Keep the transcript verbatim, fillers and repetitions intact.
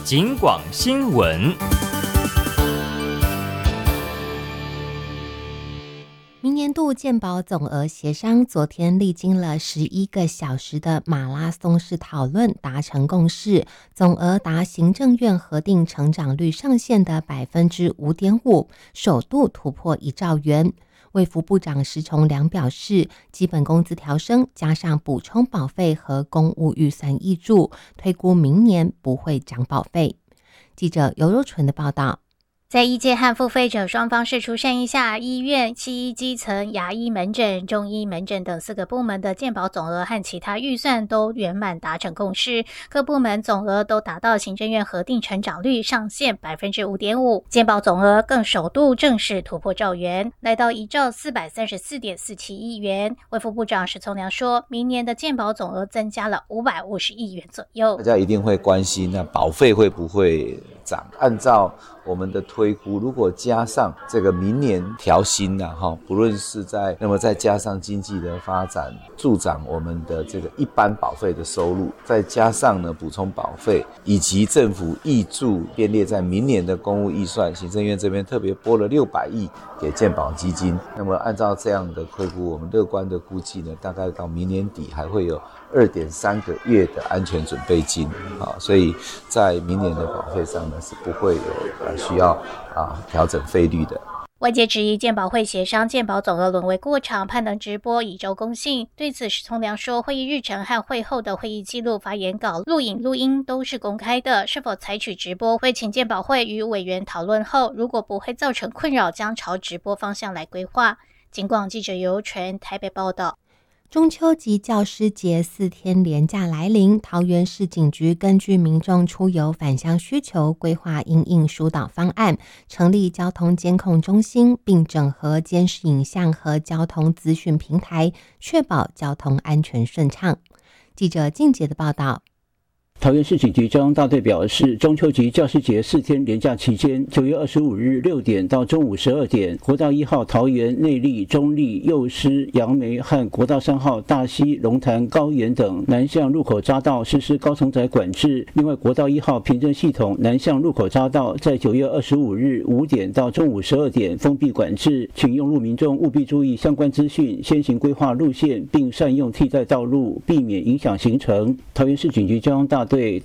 警广新闻。 明年度健保总额协商昨天历经了十一个小时的马拉松式讨论，达成共识，总额达行政院核定成长率上限的 百分之五点五， 首度突破一兆元。卫福部长石崇良表示，基本工资调升加上补充保费和公务预算挹注，推估明年不会涨保费。记者尤柔纯的报道。 在医界和付费者双方释出善意下，医院、西医基层、牙医门诊、中医门诊等四个部门的健保总额和其他预算都圆满达成共识，各部门总额都达到行政院核定成长率上限 百分之五点五， 健保总额更首度正式突破兆元，来到一兆四百三十四点四七亿元。卫福部长石崇良说，明年的健保总额增加了五百五十亿元左右。 大家一定会关心，那保费会不会涨？按照我们的推估，如果加上这个明年调薪啊，不论是在那么再加上经济的发展助长我们的这个一般保费的收入，再加上呢补充保费以及政府挹注编列在明年的公务预算，行政院这边特别拨了六百亿给健保基金。那么按照这样的推估，我们乐观的估计呢，大概到明年底还会有 二点三个月的安全准备金啊，所以在明年的保费上呢是不会有呃需要啊调整费率的。 外界质疑健保会协商健保总额沦为过场，盼能直播以周公信。对此，石崇良说，会议日程和会后的会议记录、发言稿、录影、录音都是公开的，是否采取直播，会请健保会与委员讨论后，如果不会造成困扰，将朝直播方向来规划。警广记者尤纯台北报道。 中秋及教师节四天连假来临，桃园市警局根据民众出游返乡需求，规划因应疏导方案，成立交通监控中心，并整合监视影像和交通资讯平台，确保交通安全顺畅。记者静杰的报道。 桃园市警局交通大队表示，中秋及教师节四天连假期间，九月二十五日六点到中午十二点，国道一号桃园内壢、中壢、幼师、杨梅和国道三号大溪、龙潭、高原等南向入口匝道实施高承载管制。另外，国道一号凭证系统南向入口匝道在九月二十五日五点到中午十二点封闭管制，请用路民众务必注意相关资讯，先行规划路线，并善用替代道路，避免影响行程。桃园市警局交通大队